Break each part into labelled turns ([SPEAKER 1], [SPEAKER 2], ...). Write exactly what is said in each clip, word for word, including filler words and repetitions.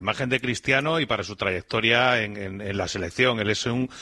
[SPEAKER 1] imagen de Cristiano y para su trayectoria en, en, en la selección. Él es un,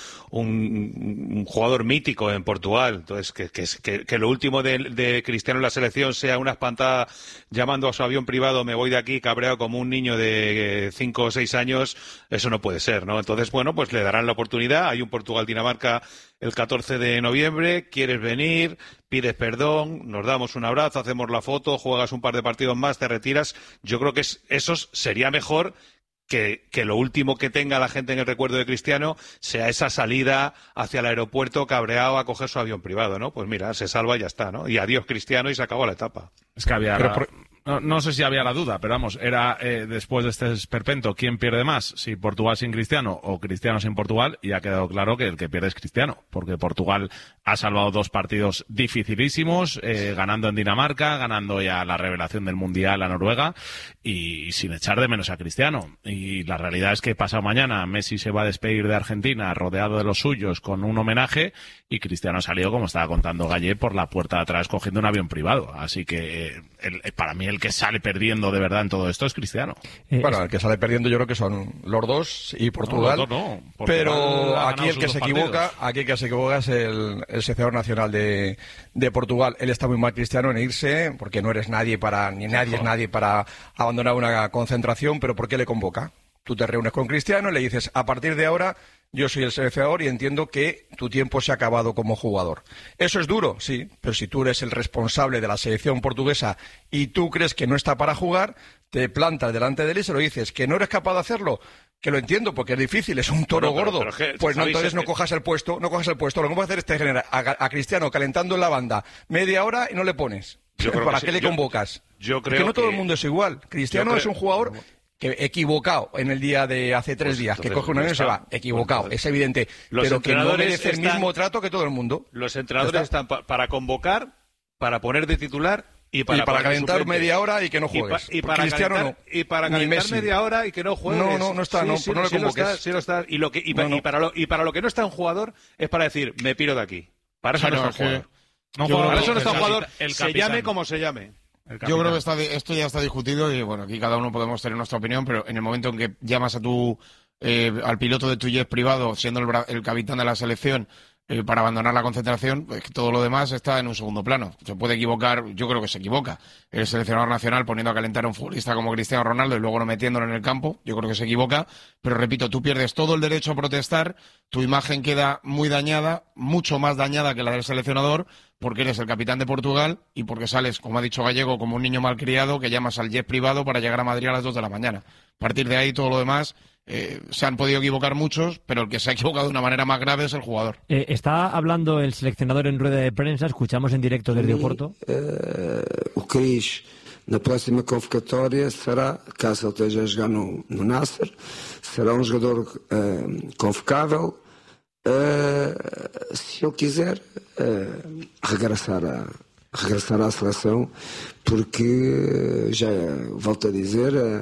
[SPEAKER 1] un, un jugador mítico en Portugal. Entonces, que, que, que, que lo último de, de Cristiano en la selección sea una espantada llamando a su avión privado, me voy de aquí cabreado como un niño de cinco o seis años, eso no puede ser, ¿no? Entonces, bueno, pues le darán la oportunidad. Hay un Portugal-Dinamarca el catorce de noviembre, quieres venir, pides perdón, nos damos un abrazo, hacemos la foto, juegas un par de partidos más, te retiras. Yo creo que es, eso sería mejor que, que lo último que tenga la gente en el recuerdo de Cristiano sea esa salida hacia el aeropuerto cabreado a coger su avión privado, ¿no? Pues mira, se salva y ya está, ¿no? Y adiós Cristiano y se acabó la etapa.
[SPEAKER 2] Es que había... Pero por... No, no sé si había la duda, pero vamos, era eh, después de este esperpento, ¿quién pierde más? Si Portugal sin Cristiano o Cristiano sin Portugal, y ha quedado claro que el que pierde es Cristiano, porque Portugal ha salvado dos partidos dificilísimos, eh, ganando en Dinamarca, ganando ya la revelación del Mundial a Noruega, y, y sin echar de menos a Cristiano. Y la realidad es que pasado mañana Messi se va a despedir de Argentina rodeado de los suyos con un homenaje, y Cristiano ha salido, como estaba contando Gallé, por la puerta de atrás cogiendo un avión privado. Así que eh, el, para mí el que sale perdiendo de verdad en todo esto es Cristiano.
[SPEAKER 3] Eh, bueno, el que sale perdiendo yo creo que son los dos y Portugal.
[SPEAKER 2] No, los dos no. Portugal
[SPEAKER 3] pero aquí el que se equivoca, partidos. aquí el que se equivoca es el, el seleccionador nacional de, de Portugal. Él está muy mal, Cristiano, en irse, porque no eres nadie para, ni nadie es nadie para abandonar una concentración, pero ¿por qué le convoca? Tú te reúnes con Cristiano y le dices, a partir de ahora yo soy el seleccionador y entiendo que tu tiempo se ha acabado como jugador. Eso es duro, sí, pero si tú eres el responsable de la selección portuguesa y tú crees que no está para jugar, te plantas delante de él y se lo dices, que no eres capaz de hacerlo, que lo entiendo porque es difícil, es un toro bueno, pero, gordo. Pero, pero, pues no, entonces no cojas el puesto, no cojas el puesto. Lo que vamos a hacer es tener a, a Cristiano calentando en la banda media hora y no le pones. ¿Para qué sí. le convocas?
[SPEAKER 1] Yo, yo creo
[SPEAKER 3] porque no todo
[SPEAKER 1] que...
[SPEAKER 3] el mundo es igual. Cristiano es un jugador... que equivocado en el día de hace tres pues días, entonces, que coge un avión y se va, equivocado, pues, es evidente, pero que no merece el mismo trato que todo el mundo.
[SPEAKER 1] Los entrenadores están pa para convocar, para poner de titular y para,
[SPEAKER 3] y para calentar media hora y que no juegues.
[SPEAKER 1] Y, pa y para Cristiano calentar, no. Y para calentar media hora y que no juegues.
[SPEAKER 3] No, no, no está, sí, no, sí, no le convoques.
[SPEAKER 1] Sí, sí lo está, y, lo que, y, no, no. y, para lo, y para lo que no está un jugador es para decir, me piro de aquí. Para eso claro, no está un jugador. No, para eso no está un jugador, se llame como se llame.
[SPEAKER 4] Yo creo que está, esto ya está discutido y bueno, aquí cada uno podemos tener nuestra opinión, pero en el momento en que llamas a tu eh, al piloto de tu jet privado, siendo el, el capitán de la selección, eh, para abandonar la concentración, pues que todo lo demás está en un segundo plano. Se puede equivocar, yo creo que se equivoca el seleccionador nacional poniendo a calentar a un futbolista como Cristiano Ronaldo y luego no metiéndolo en el campo, yo creo que se equivoca, pero repito, tú pierdes todo el derecho a protestar, tu imagen queda muy dañada, mucho más dañada que la del seleccionador, porque eres el capitán de Portugal y porque sales, como ha dicho Gallego, como un niño malcriado que llamas al jet privado para llegar a Madrid a las dos de la mañana. A partir de ahí, todo lo demás, eh, se han podido equivocar muchos, pero el que se ha equivocado de una manera más grave es el jugador.
[SPEAKER 5] Eh, está hablando el seleccionador en rueda de prensa, escuchamos en directo desde Oporto.
[SPEAKER 6] Uh, o Cris, na próxima convocatória, será, caso ele esteja a jogar no, no Nasser, será um jogador uh, convocável. Uh, se ele quiser uh, regressar, a, regressar à seleção, porque já volto a dizer, uh,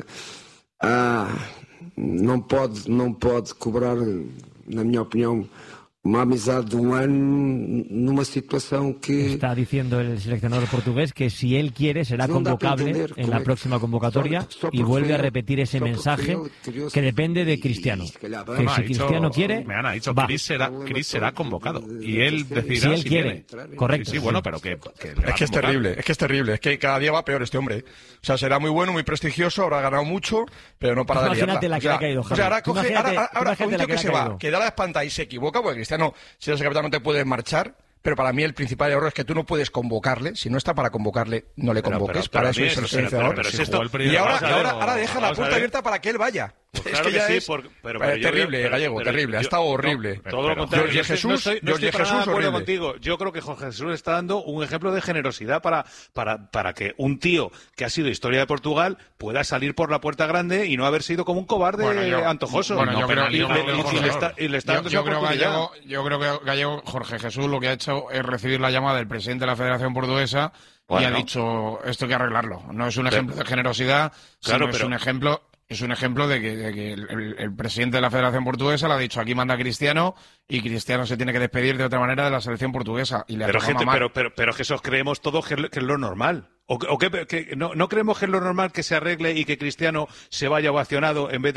[SPEAKER 6] ah, não pode, não pode cobrar, na minha opinião, uma amizade de un año numa situación que...
[SPEAKER 5] Está diciendo el seleccionador portugués que si él quiere será convocable en la próxima convocatoria y vuelve a repetir ese mensaje que depende de Cristiano. Que si Cristiano quiere,
[SPEAKER 2] me han dicho, Chris será, Chris será convocado y él decidirá
[SPEAKER 5] si él
[SPEAKER 2] si
[SPEAKER 5] quiere.
[SPEAKER 2] quiere.
[SPEAKER 5] Correcto.
[SPEAKER 2] Sí, sí, bueno, pero que... que
[SPEAKER 3] es que es terrible, es que es terrible, es que cada día va peor este hombre. O sea, será muy bueno, muy prestigioso, habrá ganado mucho, pero no para de liarla.
[SPEAKER 5] Imagínate la que
[SPEAKER 3] o sea,
[SPEAKER 5] ha caído,
[SPEAKER 3] o sea, ahora coge, ahora, ahora un tío que, que se va, que da la espanta y se equivoca, porque Cristiano, si eres el capitán no te puedes marchar, pero para mí el principal error es que tú no puedes convocarle, si no está para convocarle, no le convoques, pero, pero, para eso es el seleccionador. Y ahora, y ahora, ahora deja la puerta abierta para que él vaya.
[SPEAKER 1] Pues
[SPEAKER 3] es
[SPEAKER 1] claro
[SPEAKER 3] que ya
[SPEAKER 1] que sí,
[SPEAKER 3] es
[SPEAKER 1] por, pero,
[SPEAKER 3] pero,
[SPEAKER 1] pero
[SPEAKER 3] terrible,
[SPEAKER 1] yo,
[SPEAKER 3] Gallego,
[SPEAKER 1] pero,
[SPEAKER 3] terrible,
[SPEAKER 1] yo,
[SPEAKER 3] ha estado horrible.
[SPEAKER 1] No, todo lo contrario.
[SPEAKER 3] Jorge Jesús,
[SPEAKER 1] no estoy, no
[SPEAKER 3] Jorge
[SPEAKER 1] estoy
[SPEAKER 3] Jesús,
[SPEAKER 1] de acuerdo
[SPEAKER 3] horrible.
[SPEAKER 1] contigo. Yo creo que Jorge Jesús está dando un ejemplo de generosidad para, para, para que un tío que ha sido historia de Portugal pueda salir por la puerta grande y no haber sido como un cobarde bueno, yo, antojoso.
[SPEAKER 4] Bueno,
[SPEAKER 1] no,
[SPEAKER 4] yo creo,
[SPEAKER 1] y,
[SPEAKER 4] yo,
[SPEAKER 1] le,
[SPEAKER 4] yo,
[SPEAKER 1] y,
[SPEAKER 4] yo,
[SPEAKER 1] le está, y le está
[SPEAKER 4] yo,
[SPEAKER 1] dando
[SPEAKER 4] yo,
[SPEAKER 1] esa
[SPEAKER 4] creo
[SPEAKER 1] oportunidad.
[SPEAKER 4] Gallego, yo creo que Gallego, Jorge Jesús, lo que ha hecho es recibir la llamada del presidente de la Federación Portuguesa bueno. y ha dicho, esto hay que arreglarlo. No es un ejemplo pero, de generosidad, claro, sino pero, es un ejemplo... Es un ejemplo de que, de que el, el, el presidente de la Federación Portuguesa le ha dicho aquí manda Cristiano y Cristiano se tiene que despedir de otra manera de la selección portuguesa. Y le
[SPEAKER 1] pero, gente, pero, pero, pero que eso creemos todos que, que es lo normal. ¿O, o que, que no, no creemos que es lo normal que se arregle y que Cristiano se vaya ovacionado en vez de